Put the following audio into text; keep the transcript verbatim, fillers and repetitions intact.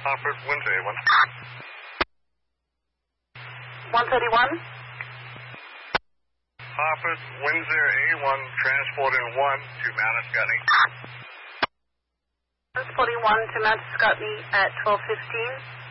Hartford, Windsor A one. one thirty-one? Hartford, Windsor A one, transporting one to Mount Scottney. Transporting one to Mount Scottney at twelve fifteen.